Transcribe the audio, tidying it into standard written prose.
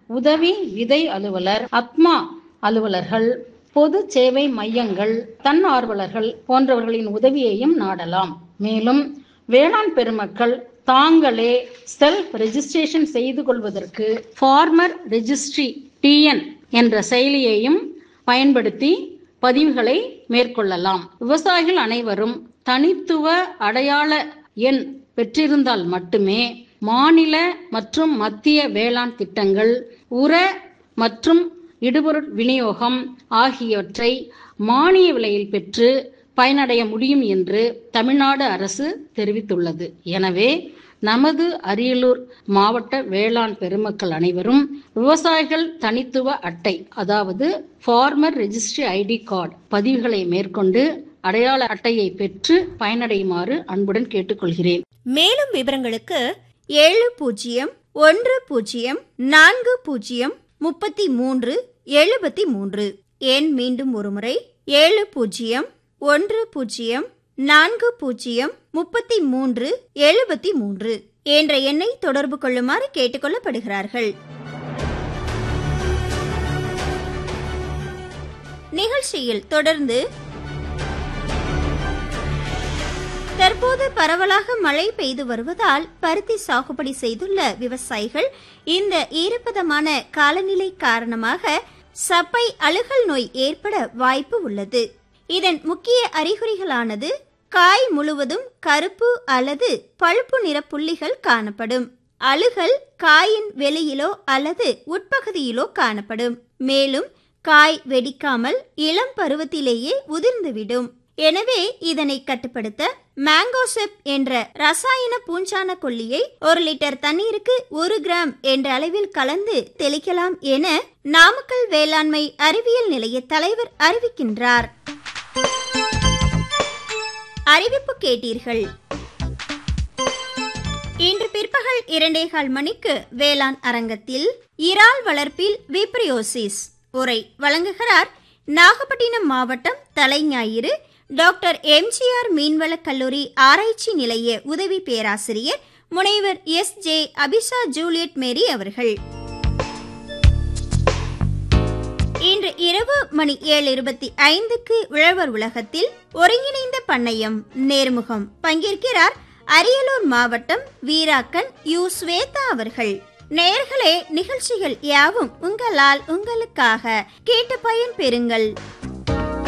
உதவி விதை அலுவலர், அத்மா அலுவலர்கள், பொது சேவை மையங்கள், தன்னார்வலர்கள் போன்றவர்களின் உதவியையும் நாடலாம். மேலும் வேளாண் பெருமக்கள் தாங்களே செல்ஃப் ரெஜிஸ்ட்ரேஷன் செய்து கொள்வதற்கு ஃபார்மர் ரெஜிஸ்ட்ரி TN என்ற செயலியையும் பயன்படுத்தி பதிவுகளை மேற்கொள்ளலாம். விவசாயிகள் அனைவரும் தனித்துவ அடையாள எண் பெற்றிருந்தால் மட்டுமே மாநில மற்றும் மத்திய வேளாண் திட்டங்கள், உர மற்றும் இடுபொருள் விநியோகம் ஆகியவற்றை மானிய விலையில் பெற்று பயனடைய முடியும் என்று தமிழ்நாடு அரசு தெரிவித்துள்ளது. எனவே நமது அரியலூர் மாவட்ட வேளாண் பெருமக்கள் அனைவரும் விவசாயிகள் தனித்துவ அட்டை, அதாவது ஃபார்மர் ரெஜிஸ்ட்ரி ID கார்டு பதிவுகளை மேற்கொண்டு அடையாள அட்டையை பெற்று பயனடையுமாறு அன்புடன் கேட்டுக்கொள்கிறேன். மேலும் விவரங்களுக்கு 7010403373. எண் மீண்டும் ஒருமுறை 7010403373 என்ற எண்ணை தொடர்பு கொள்ளுமாறு கேட்டுக்கொள்ளப்படுகிறார்கள். நிகழ்ச்சியில் தொடர்ந்து தற்போது பரவலாக மழை பெய்து வருவதால் பருத்தி சாகுபடி செய்துள்ள விவசாயிகள் இந்த ஈரப்பதமான காலநிலை காரணமாக சப்பை அழுகல் நோய் ஏற்பட வாய்ப்பு உள்ளது. இதன் முக்கிய அறிகுறிகளானது காய் முழுவதும் கருப்பு அல்லது பழுப்பு நிற புள்ளிகள் காணப்படும். அழுகல் காயின் வெளியிலோ அல்லது உட்பகுதியிலோ காணப்படும். மேலும் காய் வெடிக்காமல் இளம் பருவத்திலேயே உதிர்ந்துவிடும். எனவே இதனை கட்டுப்படுத்த மேங்கோசெப் என்ற ரசாயன பூஞ்சான கொல்லியை 1 லிட்டர் தண்ணீருக்கு 1 கிராம் என்ற அளவில் கலந்து தெளிக்கலாம் என நாமக்கல் வேளாண்மை அறிவியல் நிலைய தலைவர் அறிவிக்கின்றார். அறிவிப்பு கேட்டீர்கள். இன்று பிற்பகல் 2:15 மணிக்கு வேளாண் அரங்கத்தில் இறால் வளர்ப்பில் விப்ரியோசிஸ் உரை வழங்குகிறார் நாகப்பட்டினம் மாவட்டம் தலைஞாயிறு டாக்டர் MGR மீன்வளக் கல்லூரி ஆராய்ச்சி நிலைய உதவி பேராசிரியர் முனைவர் SJ அபிஷா ஜூலியட் மேரி அவர்கள். இன்று இரவு மணி 7:25க்கு உழவர் உலகத்தில் ஒருங்கிணைந்த பண்ணையம் நேர்முகம் பங்கேற்கிறார் அரியலூர் மாவட்டம் வீராக்கன் U ஸ்வேதா அவர்கள். நேயர்களே, நிகழ்ச்சிகள் யாவும் உங்களால் உங்களுக்காக கேட்டு பயன் பெறுங்கள்.